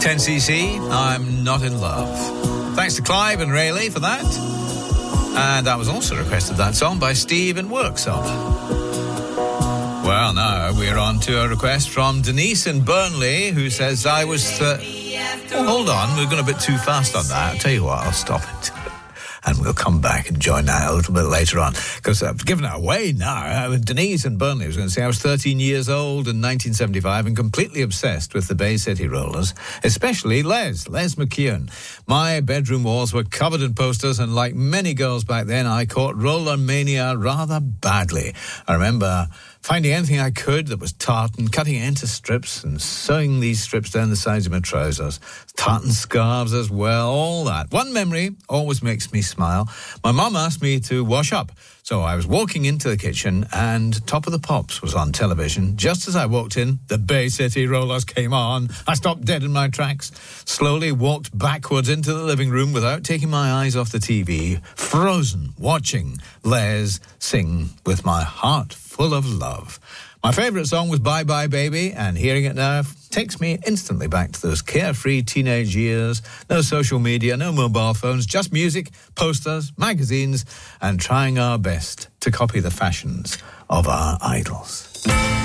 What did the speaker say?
10cc, I'm Not in Love. Thanks to Clive and Rayleigh for that. And that was also requested, that song, by Steve in Worksop. Well, now we're on to a request from Denise in Burnley, who says, I was... hold on, we're going a bit too fast on that. I'll tell you what, I'll stop it. And we'll come back and join that a little bit later on, because I've given it away now. Denise in Burnley was going to say, I was 13 years old in 1975 and completely obsessed with the Bay City Rollers, especially Les McKeown. My bedroom walls were covered in posters, and like many girls back then, I caught roller mania rather badly. I remember finding anything I could that was tartan, cutting it into strips and sewing these strips down the sides of my trousers. Tartan scarves as well, all that. One memory always makes me smile. My mum asked me to wash up. So I was walking into the kitchen and Top of the Pops was on television. Just as I walked in, the Bay City Rollers came on. I stopped dead in my tracks, slowly walked backwards into the living room without taking my eyes off the TV, frozen, watching Les sing with my heart full of love. My favourite song was Bye Bye Baby, and hearing it now takes me instantly back to those carefree teenage years. No social media, no mobile phones, just music, posters, magazines, and trying our best to copy the fashions of our idols.